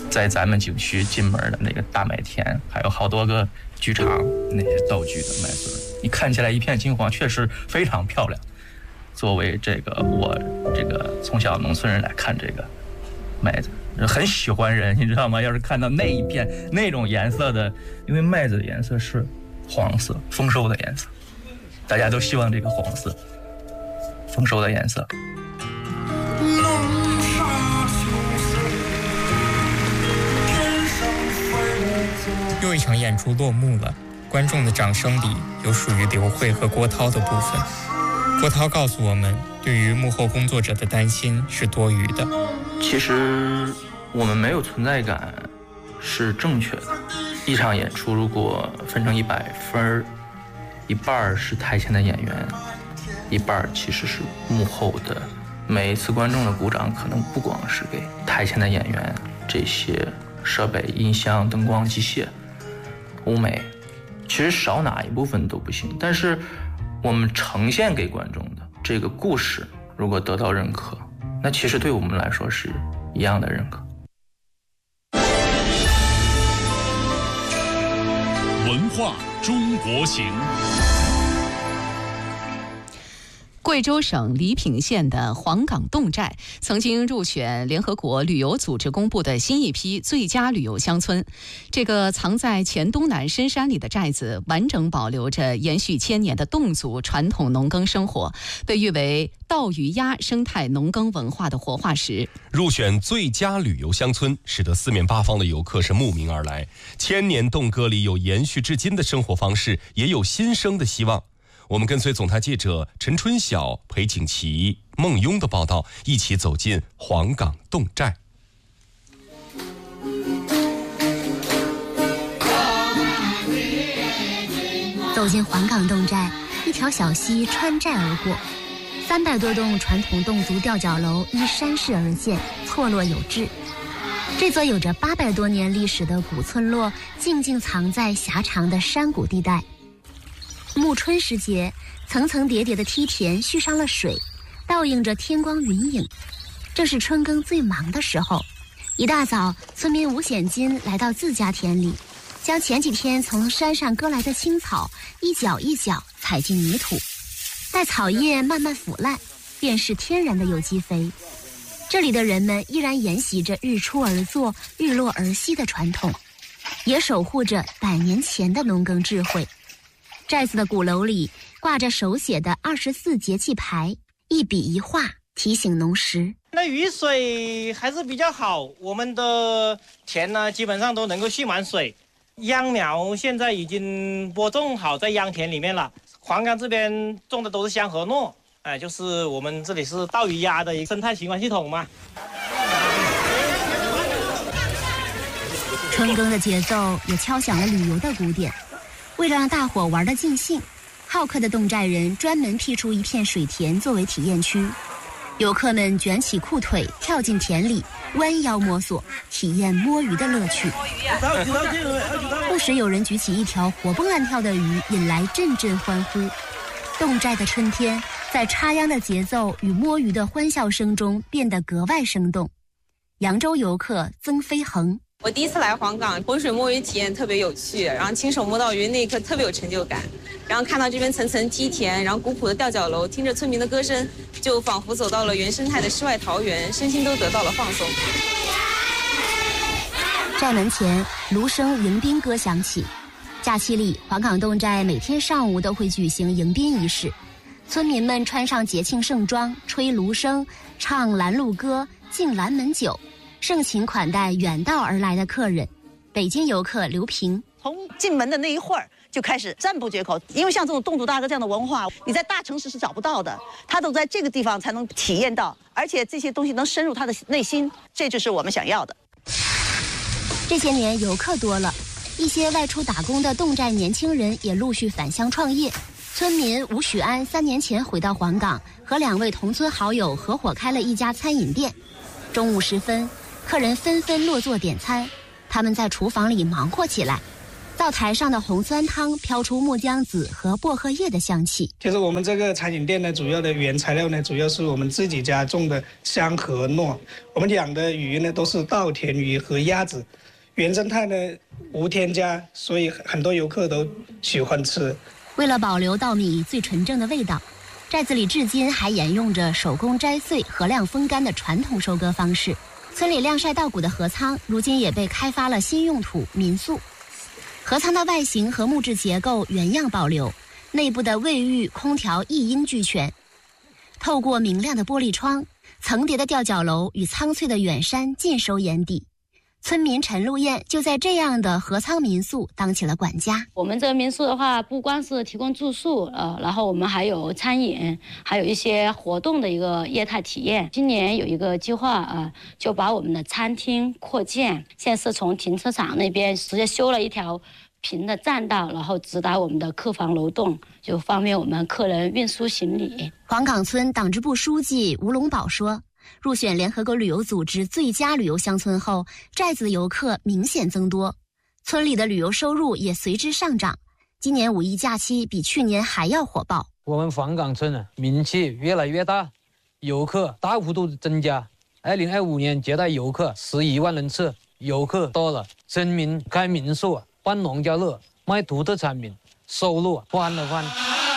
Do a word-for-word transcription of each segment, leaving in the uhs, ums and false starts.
在咱们景区进门的那个大麦田，还有好多个剧场那些道具的麦穗，你看起来一片金黄，确实非常漂亮。作为这个我这个从小农村人来看这个麦子，很喜欢人，你知道吗？要是看到那一片那种颜色的，因为麦子的颜色是黄色，丰收的颜色，大家都希望这个黄色丰收的颜色。 又一场演出落幕了，观众的掌声里有属于刘慧和郭涛的部分。郭涛告诉我们，对于幕后工作者的担心是多余的。 其实我们没有存在感是正确的。一场演出如果分成一百分，一半是台前的演员，一半其实是幕后的。每一次观众的鼓掌可能不光是给台前的演员，这些设备、音箱、灯光、机械、舞美，其实少哪一部分都不行。但是我们呈现给观众的这个故事如果得到认可，那其实对我们来说是一样的认可。 文化中国行。 贵州省黎平县的黄岗洞寨曾经入选联合国旅游组织公布的新一批最佳旅游乡村。这个藏在黔东南深山里的寨子，完整保留着延续千年的侗族传统农耕生活，被誉为稻与鸭生态农耕文化的活化石。 入选最佳旅游乡村，使得四面八方的游客是慕名而来。千年侗歌里有延续至今的生活方式，也有新生的希望。我们跟随总台记者陈春晓、裴景琦、孟雍的报道，一起走进黄岗洞寨。 走进黄岗洞寨，一条小溪穿寨而过，三百多栋传统侗族吊脚楼依山势而建，错落有致。这座有着八百多年历史的古村落，静静藏在狭长的山谷地带。暮春时节，层层叠叠的梯田蓄上了水，倒映着天光云影。这是春耕最忙的时候，一大早，村民吴显金来到自家田里，将前几天从山上割来的青草一角一角踩进泥土，待草叶慢慢腐烂，便是天然的有机肥。这里的人们依然沿袭着日出而作、日落而息的传统，也守护着百年前的农耕智慧。寨子的鼓楼里挂着手写的二十四节气牌，一笔一画提醒农时。 那雨水还是比较好，我们的田呢基本上都能够蓄满水。秧苗现在已经播种好在秧田里面了。黄岗这边种的都是香和糯，哎，就是我们这里是稻与鸭的一个生态循环系统嘛。 春耕的节奏也敲响了旅游的鼓点。为了让大伙玩得尽兴，好客的洞寨人专门辟出一片水田作为体验区，游客们卷起裤腿跳进田里，弯腰摸索，体验摸鱼的乐趣。不时有人举起一条活蹦乱跳的鱼，引来阵阵欢呼。洞寨的春天在插秧的节奏与摸鱼的欢笑声中变得格外生动。扬州游客曾飞恒， 我第一次来黄岗，浑水摸鱼体验特别有趣，然后亲手摸到鱼那一刻特别有成就感，然后看到这边层层梯田，然后古朴的吊脚楼，听着村民的歌声，就仿佛走到了原生态的世外桃源，身心都得到了放松。 寨门前芦笙迎宾歌响起，假期里黄岗洞寨每天上午都会举行迎宾仪式，村民们穿上节庆盛装，吹芦笙，唱拦路歌，敬拦门酒，盛情款待远道而来的客人。北京游客刘平， 从进门的那一会儿就开始赞不绝口，因为像这种侗族大歌这样的文化，你在大城市是找不到的，他都在这个地方才能体验到，而且这些东西能深入他的内心，这就是我们想要的。 这些年游客多了，一些外出打工的洞寨年轻人也陆续返乡创业。村民吴许安三年前回到黄岗，和两位同村好友合伙开了一家餐饮店。中午时分，客人纷纷落座点餐，他们在厨房里忙活起来。 灶台上的红酸汤飘出木姜子和薄荷叶的香气。 其实我们这个茶饮店呢，主要的原材料呢，主要是我们自己家种的香和糯。我们养的鱼呢，都是稻田鱼和鸭子，原生态呢无添加，所以很多游客都喜欢吃。 为了保留稻米最纯正的味道，寨子里至今还沿用着手工摘穗、荷晾风干的传统收割方式。村里晾晒稻谷的河仓，如今也被开发了新用途民宿。河仓的外形和木质结构原样保留，内部的卫浴、空调一应俱全。透过明亮的玻璃窗，层叠的吊脚楼与苍翠的远山尽收眼底。村民陈露燕就在这样的河仓民宿当起了管家。 我们这个民宿的话，不光是提供住宿，呃，然后我们还有餐饮，还有一些活动的一个业态体验。今年有一个计划啊、呃，就把我们的餐厅扩建，现在是从停车场那边直接修了一条平的栈道，然后直达我们的客房楼栋，就方便我们客人运输行李。 黄岗村党支部书记吴龙宝说，入选联合国旅游组织最佳旅游乡村后，寨子的游客明显增多，村里的旅游收入也随之上涨。今年五一假期比去年还要火爆。 我们黄岗村呢，名气越来越大，游客大幅度增加。二零二五年接待游客十一万人次，游客多了，村民开民宿、办农家乐、卖独特产品，收入翻了翻。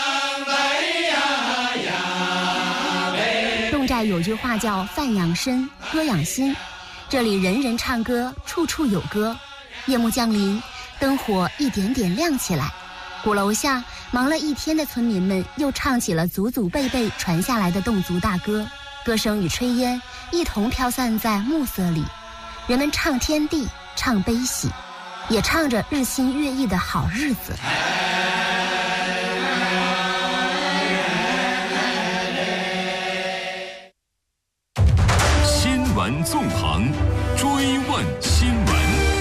侗寨有句话叫饭养身，歌养心，这里人人唱歌，处处有歌。夜幕降临，灯火一点点亮起来，鼓楼下忙了一天的村民们又唱起了祖祖辈辈传下来的侗族大歌，歌声与炊烟一同飘散在暮色里，人们唱天地，唱悲喜，也唱着日新月异的好日子。 新闻纵横，追问新闻。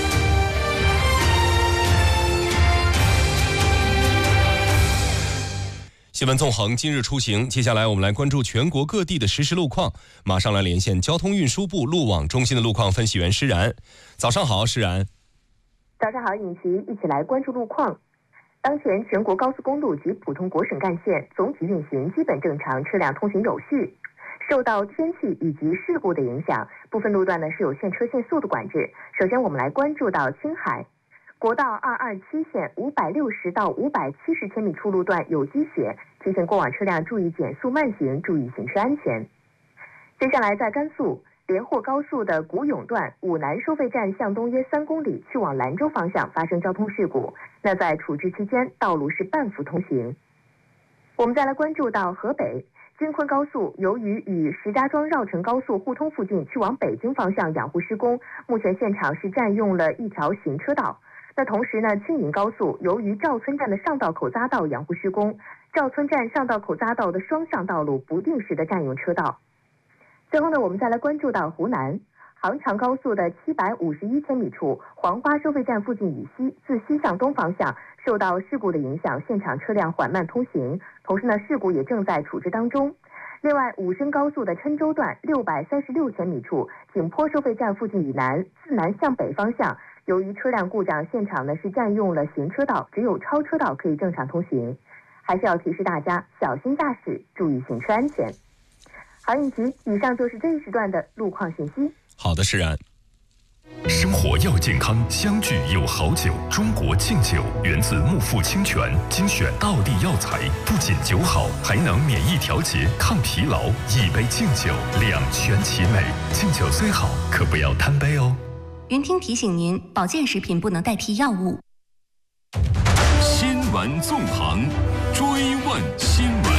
新闻纵横，今日出行。接下来我们来关注全国各地的实时路况。马上来连线交通运输部路网中心的路况分析员施然。早上好，施然。 早上好，尹奇，一起来关注路况。当前全国高速公路及普通国省干线总体运行基本正常，车辆通行有序。受到天气以及事故的影响，部分路段呢是有限车限速度管制。首先我们来关注到青海国道二二七线五百六十到五百七十千米处路段有积雪，提醒过往车辆注意减速慢行，注意行车安全。接下来在甘肃连霍高速的古永段武南收费站向东约三公里，去往兰州方向发生交通事故，那在处置期间道路是半幅通行。我们再来关注到河北京昆高速，由于与石家庄绕城高速互通附近去往北京方向养护施工，目前现场是占用了一条行车道。那同时呢，青银高速由于赵村站的上道口匝道养护施工，赵村站上道口匝道的双向道路不定时的占用车道。最后呢，我们再来关注到湖南杭长高速的七百五十一千米处黄花收费站附近以西，自西向东方向受到事故的影响，现场车辆缓慢通行，同时呢，事故也正在处置当中。另外，武深高速的郴州段六百三十六千米处景坡收费站附近以南，自南向北方向，由于车辆故障，现场呢是占用了行车道，只有超车道可以正常通行。还是要提示大家小心驾驶，注意行车安全。好，尹奇，以上就是这一时段的路况信息。 好的，施然。 生活要健康，相聚有好酒。中国敬酒源自木富清泉，精选道地药材，不仅酒好，还能免疫调节、抗疲劳。一杯敬酒，两全其美。敬酒虽好，可不要贪杯哦。 云听提醒您，保健食品不能代替药物。 新闻纵横，追问新闻。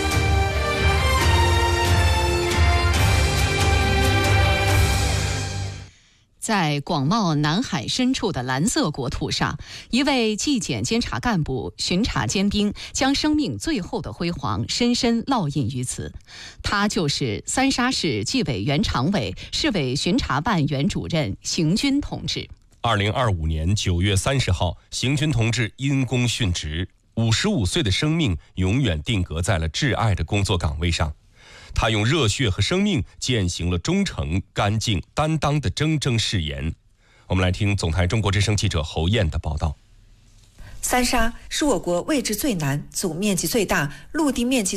在广袤南海深处的蓝色国土上，一位纪检监察干部、巡查尖兵将生命最后的辉煌深深烙印于此。他就是三沙市纪委原常委、市委巡查办原主任邢军同志。 二零二五年九月三十号，邢军同志因公殉职，五十五岁的生命永远定格在了挚爱的工作岗位上。他用热血和生命践行了忠诚、干净、担当的铮铮誓言。我们来听总台中国之声记者侯燕的报道。 三沙是我国位置最南、总面积最大、陆地面积